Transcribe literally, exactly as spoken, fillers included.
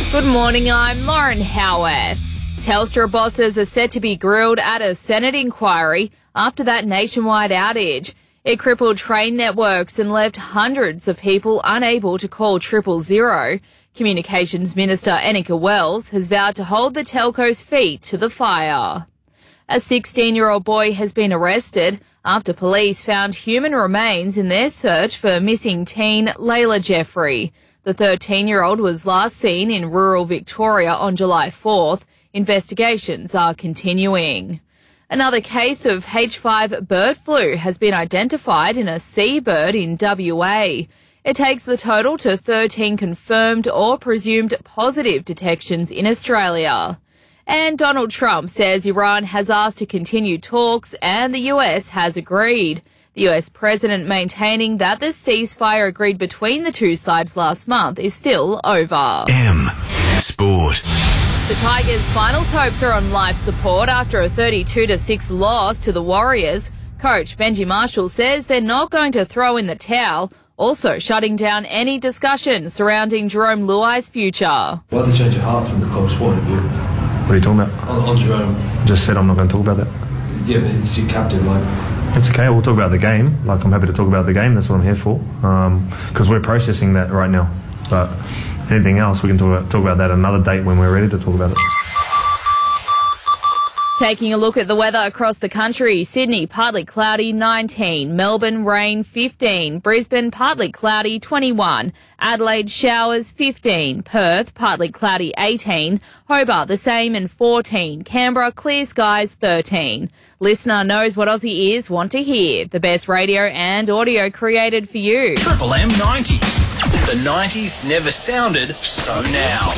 Good morning, I'm Lauren Howarth. Telstra bosses are set to be grilled at a Senate inquiry after that nationwide outage. It crippled train networks and left hundreds of people unable to call triple zero. Communications Minister Annika Wells has vowed to hold the telco's feet to the fire. A sixteen-year-old boy has been arrested after police found human remains in their search for missing teen Layla Jeffrey. The thirteen-year-old was last seen in rural Victoria on July fourth. Investigations are continuing. Another case of H five bird flu has been identified in a seabird in W A. It takes the total to thirteen confirmed or presumed positive detections in Australia. And Donald Trump says Iran has asked to continue talks and the U S has agreed. The U S president maintaining that the ceasefire agreed between the two sides last month is still over. M Sport. The Tigers' finals hopes are on life support after a thirty-two to six loss to the Warriors. Coach Benji Marshall says they're not going to throw in the towel, also shutting down any discussion surrounding Jerome Luai's future. Why did you change your heart from the club's point of view? What are you talking about? On, on Jerome. Just said I'm not going to talk about that. Yeah, but it's your captain, like... It's okay, we'll talk about the game. Like, I'm happy to talk about the game, that's what I'm here for. Because um, we're processing that right now. But anything else, we can talk about, talk about that another date when we're ready to talk about it. Taking a look at the weather across the country, Sydney partly cloudy nineteen, Melbourne rain fifteen, Brisbane partly cloudy twenty-one, Adelaide showers fifteen, Perth partly cloudy eighteen, Hobart the same and fourteen, Canberra clear skies thirteen. Listener knows what Aussie ears want to hear. The best radio and audio created for you. Triple M nineties. The nineties never sounded so now.